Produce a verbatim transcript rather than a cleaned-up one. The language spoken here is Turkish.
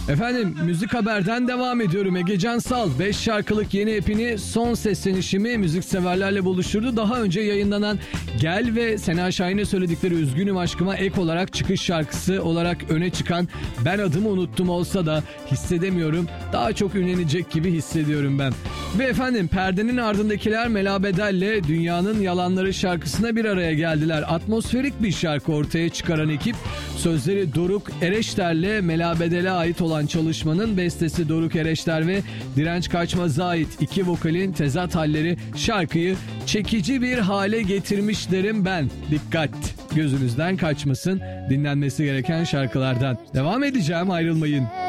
Efendim müzik haberden devam ediyorum. Ege Cansal beş şarkılık yeni epini son seslenişimi müzikseverlerle buluşturdu. Daha önce yayınlanan Gel ve Sena Şahin'e söyledikleri Üzgünüm Aşkıma ek olarak çıkış şarkısı olarak öne çıkan Ben Adımı Unuttum olsa da hissedemiyorum. Daha çok ünlenecek gibi hissediyorum ben. Ve efendim perdenin ardındakiler Mela Bedel'le Dünyanın Yalanları şarkısına bir araya geldiler. Atmosferik bir şarkı ortaya çıkaran ekip sözleri Doruk Ereşter'le Mela Bedel'e ait olan çalışmanın bestesi Doruk Ereşter ve Direnç Kaçmaz'a ait iki vokalin tezat halleri şarkıyı çekici bir hale getirmiş derim ben. Dikkat! Gözünüzden kaçmasın, dinlenmesi gereken şarkılardan. Devam edeceğim, ayrılmayın.